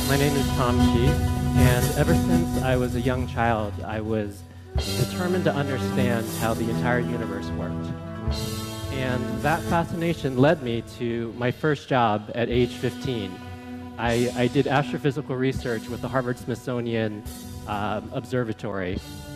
My name is Tom Chi, and ever since I was a young child, I was determined to understand how the entire universe worked. And that fascination led me to my first job at age 15. I did astrophysical research with the Harvard-Smithsonian Observatory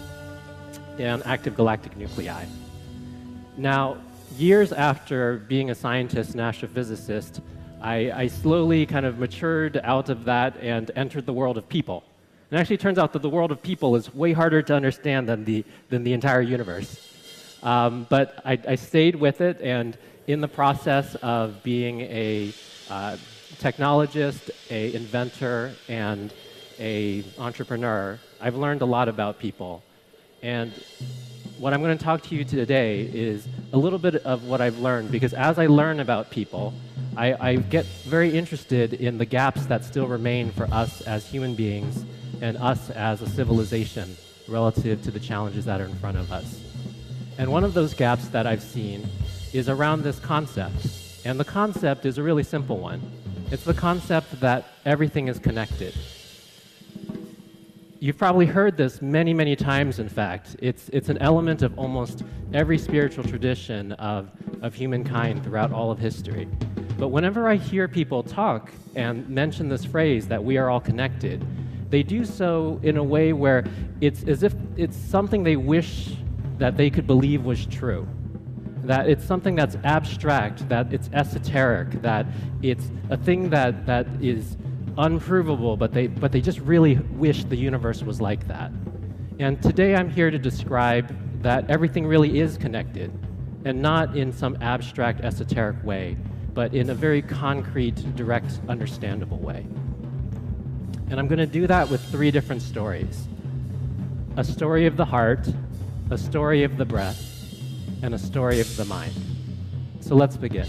on active galactic nuclei. Now, years after being a scientist and astrophysicist, I slowly kind of matured out of that and entered the world of people. And it actually turns out that the world of people is way harder to understand than the entire universe. But I stayed with it, and in the process of being a technologist, an inventor, and an entrepreneur, I've learned a lot about people. And what I'm going to talk to you today is a little bit of what I've learned, because as I learn about people, I get very interested in the gaps that still remain for us as human beings and us as a civilization relative to the challenges that are in front of us. And one of those gaps that I've seen is around this concept. And the concept is a really simple one. It's the concept that everything is connected. You've probably heard this many, many times, in fact. It's an element of almost every spiritual tradition of humankind throughout all of history. But whenever I hear people talk and mention this phrase that we are all connected, they do so in a way where it's as if it's something they wish that they could believe was true. That it's something that's abstract, that it's esoteric, that it's a thing that is unprovable, but they just really wish the universe was like that. And today I'm here to describe that everything really is connected, and not in some abstract, esoteric way, but in a very concrete, direct, understandable way. And I'm going to do that with three different stories. A story of the heart, a story of the breath, and a story of the mind. So let's begin.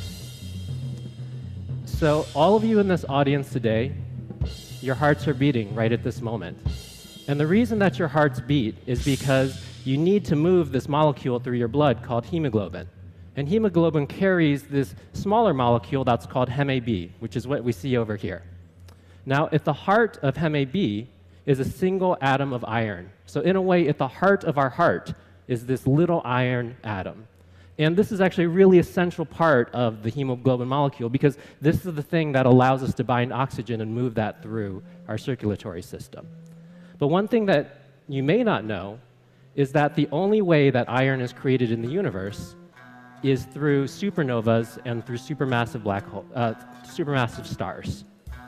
So all of you in this audience today, your hearts are beating right at this moment. And the reason that your hearts beat is because you need to move this molecule through your blood called hemoglobin. And hemoglobin carries this smaller molecule that's called HemA-B, which is what we see over here. Now, at the heart of HemA-B is a single atom of iron. So in a way, at the heart of our heart is this little iron atom. And this is actually a really essential part of the hemoglobin molecule, because this is the thing that allows us to bind oxygen and move that through our circulatory system. But one thing that you may not know is that the only way that iron is created in the universe is through supernovas and through supermassive supermassive stars.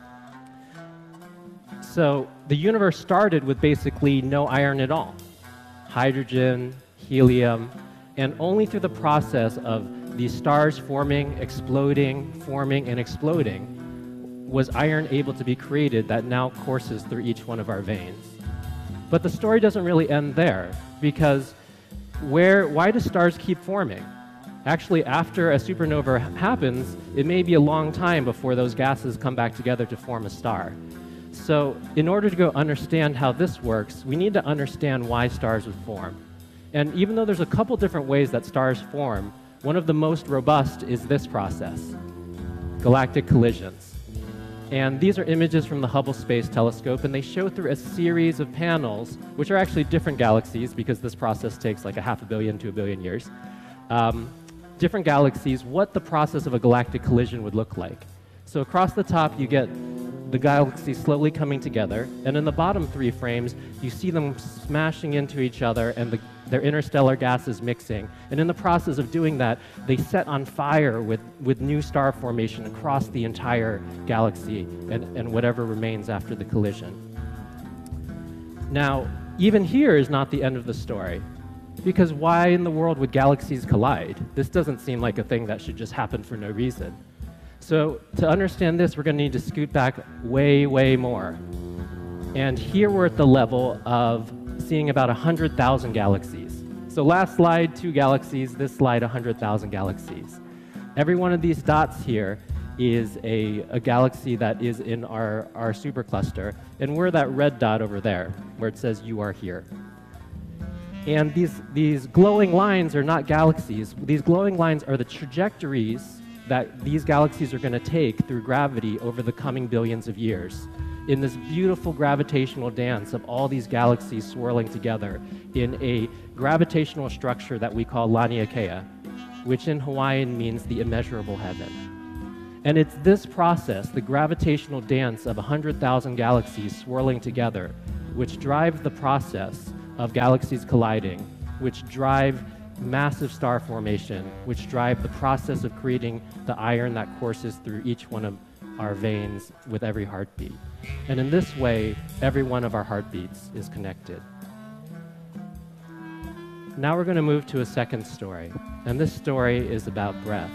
So the universe started with basically no iron at all. Hydrogen, helium, and only through the process of these stars forming, exploding, forming, and exploding was iron able to be created that now courses through each one of our veins. But the story doesn't really end there, because why do stars keep forming? Actually, after a supernova happens, it may be a long time before those gases come back together to form a star. So in order to go understand how this works, we need to understand why stars would form. And even though there's a couple different ways that stars form, one of the most robust is this process, galactic collisions. And these are images from the Hubble Space Telescope, and they show through a series of panels, which are actually different galaxies, because this process takes like 500 million to 1 billion years. Different galaxies, what the process of a galactic collision would look like. So across the top, you get the galaxies slowly coming together, and in the bottom three frames, you see them smashing into each other and their interstellar gases mixing. And in the process of doing that, they set on fire with new star formation across the entire galaxy and whatever remains after the collision. Now, even here is not the end of the story. Because why in the world would galaxies collide? This doesn't seem like a thing that should just happen for no reason. So to understand this, we're going to need to scoot back way, way more. And here we're at the level of seeing about 100,000 galaxies. So last slide, 2 galaxies. This slide, 100,000 galaxies. Every one of these dots here is a galaxy that is in our supercluster. And we're that red dot over there, where it says you are here. And these glowing lines are not galaxies. These glowing lines are the trajectories that these galaxies are going to take through gravity over the coming billions of years. in this beautiful gravitational dance of all these galaxies swirling together in a gravitational structure that we call Laniakea, which in Hawaiian means the immeasurable heaven. And it's this process, the gravitational dance of 100,000 galaxies swirling together, which drive the process of galaxies colliding, which drive massive star formation, which drive the process of creating the iron that courses through each one of our veins with every heartbeat. And in this way, every one of our heartbeats is connected. Now we're going to move to a second story, and this story is about breath.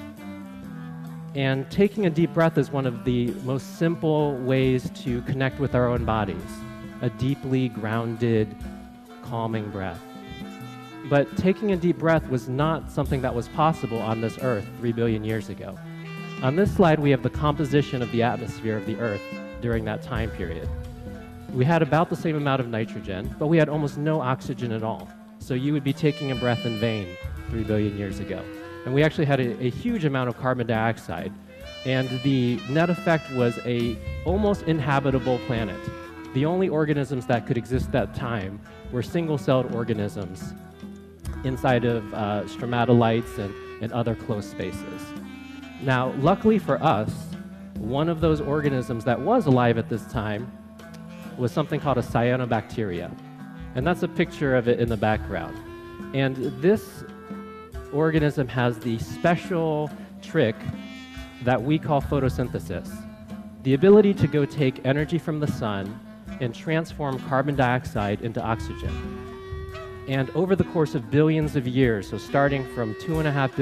And taking a deep breath is one of the most simple ways to connect with our own bodies, a deeply grounded, calming breath. But taking a deep breath was not something that was possible on this Earth 3 billion years ago. On this slide, we have the composition of the atmosphere of the Earth during that time period. We had about the same amount of nitrogen, but we had almost no oxygen at all. So you would be taking a breath in vain 3 billion years ago. And we actually had a huge amount of carbon dioxide. And the net effect was a almost inhabitable planet. The only organisms that could exist at that time were single-celled organisms inside of stromatolites and other closed spaces. Now, luckily for us, one of those organisms that was alive at this time was something called a cyanobacteria. And that's a picture of it in the background. And this organism has the special trick that we call photosynthesis, the ability to go take energy from the sun and transform carbon dioxide into oxygen. And over the course of billions of years, so starting from 2.5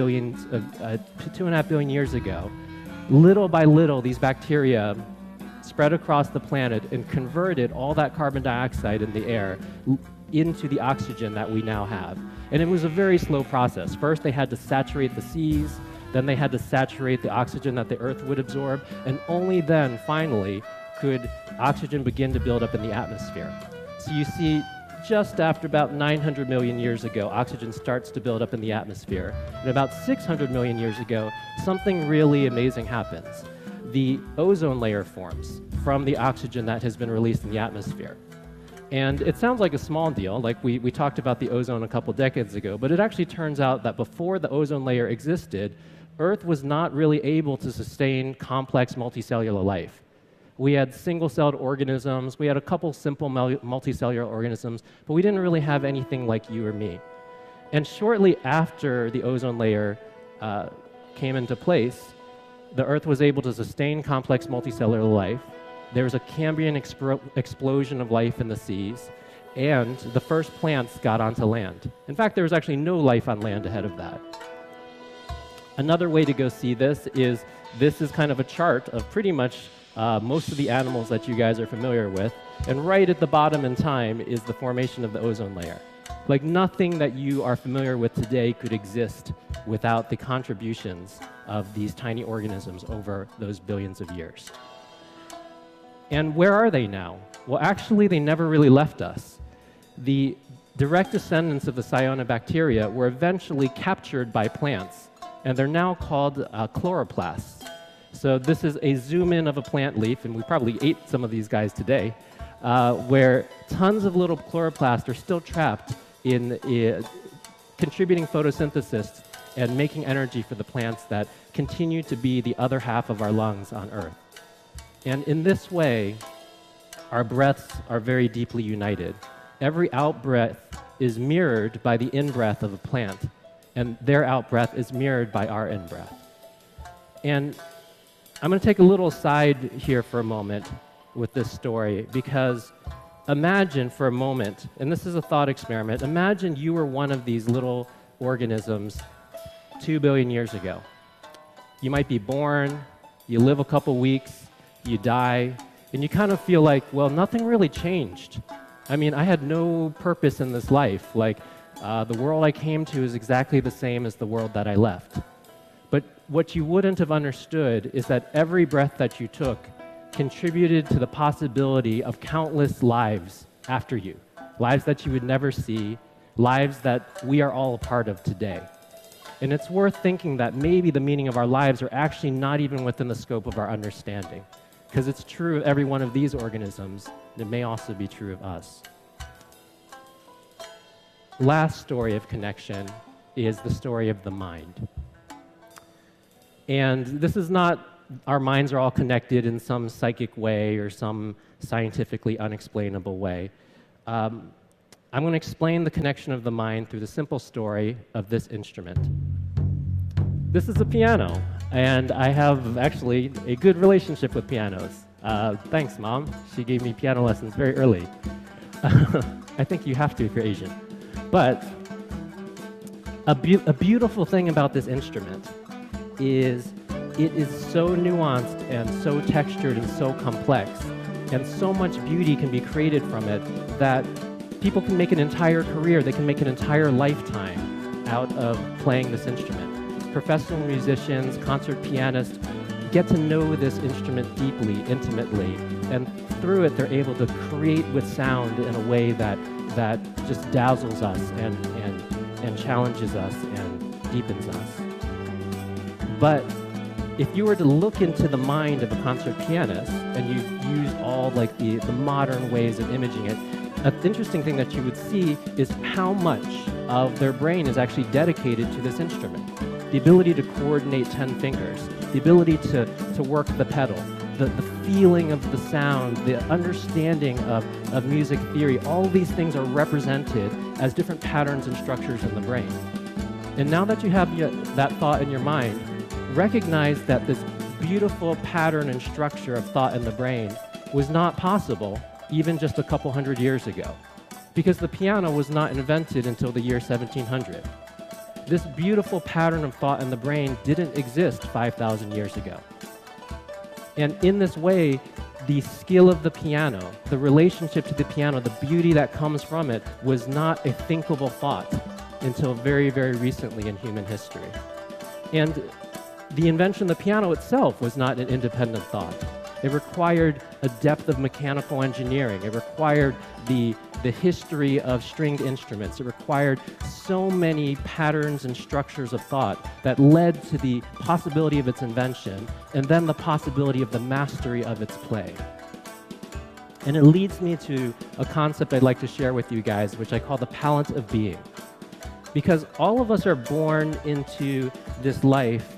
billion years ago, little by little, these bacteria spread across the planet and converted all that carbon dioxide in the air into the oxygen that we now have. And it was a very slow process. First, they had to saturate the seas, then they had to saturate the oxygen that the Earth would absorb, and only then, finally, could oxygen begin to build up in the atmosphere. So you see, just after about 900 million years ago, oxygen starts to build up in the atmosphere. And about 600 million years ago, something really amazing happens. The ozone layer forms from the oxygen that has been released in the atmosphere. And it sounds like a small deal, like we talked about the ozone a couple decades ago, but it actually turns out that before the ozone layer existed, Earth was not really able to sustain complex multicellular life. We had single-celled organisms, we had a couple simple multicellular organisms, but we didn't really have anything like you or me. And shortly after the ozone layer came into place, the Earth was able to sustain complex multicellular life. There was a Cambrian explosion of life in the seas, and the first plants got onto land. In fact, there was actually no life on land ahead of that. Another way to go see this is kind of a chart of pretty much most of the animals that you guys are familiar with, and right at the bottom in time is the formation of the ozone layer. Like nothing that you are familiar with today could exist without the contributions of these tiny organisms over those billions of years. And where are they now? Well, actually, they never really left us. The direct descendants of the cyanobacteria were eventually captured by plants, and they're now called chloroplasts. So this is a zoom in of a plant leaf, and we probably ate some of these guys today, where tons of little chloroplasts are still trapped in contributing photosynthesis and making energy for the plants that continue to be the other half of our lungs on Earth. And in this way, our breaths are very deeply united. Every out-breath is mirrored by the in-breath of a plant, and their out-breath is mirrored by our in-breath. And I'm going to take a little aside here for a moment with this story, because imagine for a moment, and this is a thought experiment, imagine you were one of these little organisms 2 billion years ago. You might be born, you live a couple weeks, you die, and you kind of feel like, well, nothing really changed. I mean, I had no purpose in this life. Like, the world I came to is exactly the same as the world that I left. But what you wouldn't have understood is that every breath that you took contributed to the possibility of countless lives after you, lives that you would never see, lives that we are all a part of today. And it's worth thinking that maybe the meaning of our lives are actually not even within the scope of our understanding. because it's true of every one of these organisms. It may also be true of us. Last story of connection is the story of the mind. And this is not our minds are all connected in some psychic way or some scientifically unexplainable way. I'm going to explain the connection of the mind through the simple story of this instrument. This is a piano, and I have actually a good relationship with pianos. Thanks, Mom. She gave me piano lessons very early. I think you have to if you're Asian. But a beautiful thing about this instrument is it is so nuanced and so textured and so complex, and so much beauty can be created from it that people can make an entire career, they can make an entire lifetime out of playing this instrument. Professional musicians, concert pianists get to know this instrument deeply, intimately, and through it they're able to create with sound in a way that just dazzles us and challenges us and deepens us. But if you were to look into the mind of a concert pianist and you use all like the modern ways of imaging it, an interesting thing that you would see is how much of their brain is actually dedicated to this instrument. The ability to coordinate 10 fingers, the ability to work the pedal, the feeling of the sound, the understanding of music theory, all of these things are represented as different patterns and structures in the brain. And now that you have that thought in your mind, recognize that this beautiful pattern and structure of thought in the brain was not possible even just a couple hundred years ago, because the piano was not invented until the year 1700. This beautiful pattern of thought in the brain didn't exist 5,000 years ago. And in this way, the skill of the piano, the relationship to the piano, the beauty that comes from it was not a thinkable thought until very, very recently in human history. And the invention of the piano itself was not an independent thought. It required a depth of mechanical engineering. It required the history of stringed instruments. It required so many patterns and structures of thought that led to the possibility of its invention and then the possibility of the mastery of its play. And it leads me to a concept I'd like to share with you guys, which I call the palette of being. Because all of us are born into this life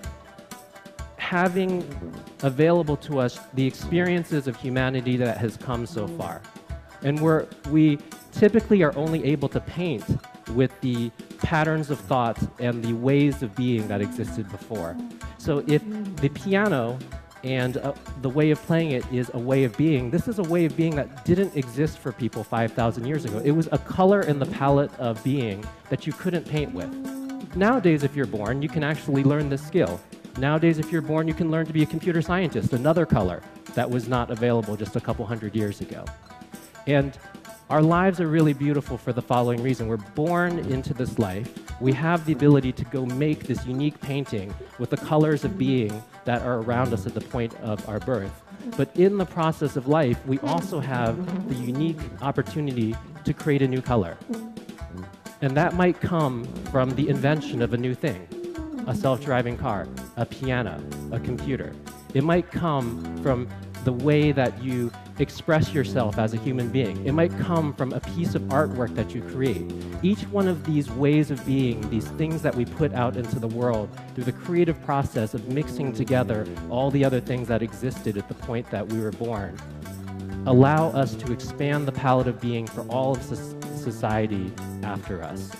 having available to us the experiences of humanity that has come so far. And we typically are only able to paint with the patterns of thought and the ways of being that existed before. So if the piano and the way of playing it is a way of being, this is a way of being that didn't exist for people 5,000 years ago. It was a color in the palette of being that you couldn't paint with. Nowadays, if you're born, you can actually learn this skill. Nowadays, if you're born, you can learn to be a computer scientist, another color that was not available just a couple hundred years ago. And our lives are really beautiful for the following reason. We're born into this life. We have the ability to go make this unique painting with the colors of being that are around us at the point of our birth. But in the process of life, we also have the unique opportunity to create a new color. And that might come from the invention of a new thing. A self-driving car, a piano, a computer. It might come from the way that you express yourself as a human being. It might come from a piece of artwork that you create. Each one of these ways of being, these things that we put out into the world through the creative process of mixing together all the other things that existed at the point that we were born, allow us to expand the palette of being for all of society after us.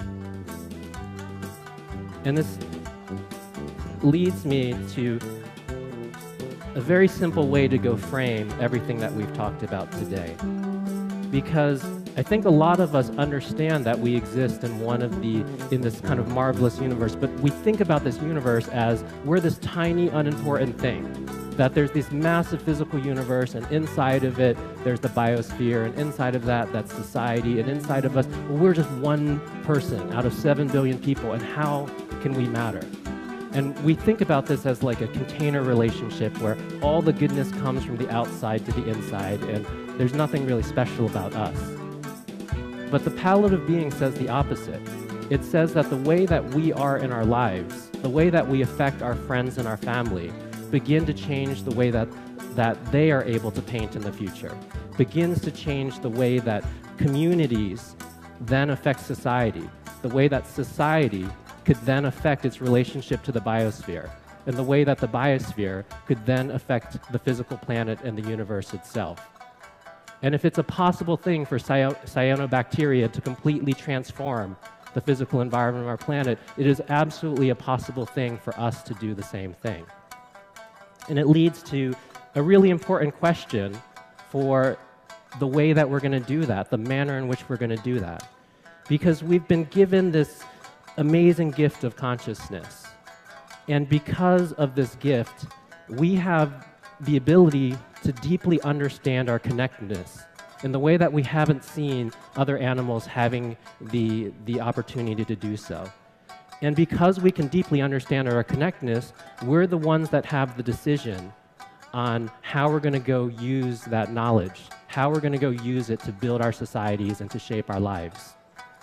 And this leads me to a very simple way to go frame everything that we've talked about today. Because I think a lot of us understand that we exist in this kind of marvelous universe, but we think about this universe as we're this tiny, unimportant thing. That there's this massive physical universe, and inside of it, there's the biosphere, and inside of that, that's society, and inside of us, well, we're just one person out of 7 billion people, and how can we matter? And we think about this as like a container relationship where all the goodness comes from the outside to the inside, and there's nothing really special about us. But the palette of being says the opposite. It says that the way that we are in our lives, the way that we affect our friends and our family, begin to change the way that that they are able to paint in the future, begins to change the way that communities then affect society, the way that society could then affect its relationship to the biosphere, and the way that the biosphere could then affect the physical planet and the universe itself. And if it's a possible thing for cyanobacteria to completely transform the physical environment of our planet, it is absolutely a possible thing for us to do the same thing. And it leads to a really important question for the way that we're going to do that, the manner in which we're going to do that. Because we've been given this amazing gift of consciousness. And because of this gift, we have the ability to deeply understand our connectedness in the way that we haven't seen other animals having the opportunity to do so. And because we can deeply understand our connectedness, we're the ones that have the decision on how we're going to go use that knowledge, how we're going to go use it to build our societies and to shape our lives.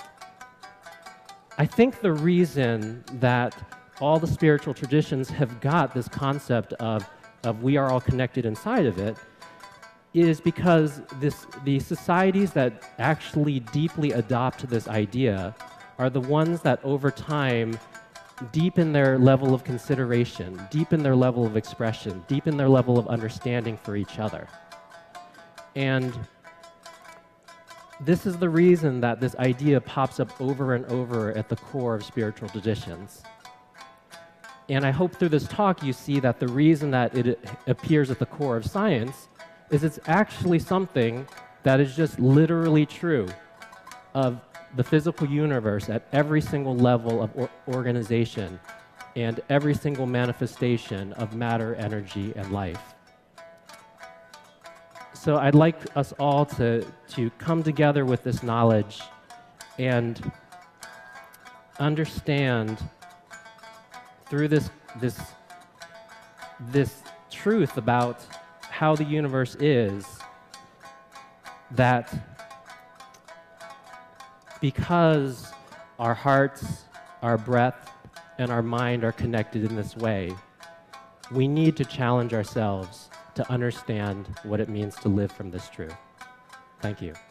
I think the reason that all the spiritual traditions have got this concept of we are all connected inside of it is because the societies that actually deeply adopt this idea are the ones that over time deepen their level of consideration, deepen their level of expression, deepen their level of understanding for each other. And this is the reason that this idea pops up over and over at the core of spiritual traditions. And I hope through this talk you see that the reason that it appears at the core of science is it's actually something that is just literally true of the physical universe at every single level of organization and every single manifestation of matter, energy, and life. So I'd like us all to come together with this knowledge and understand through this truth about how the universe is, that because our hearts, our breath, and our mind are connected in this way, we need to challenge ourselves to understand what it means to live from this truth. Thank you.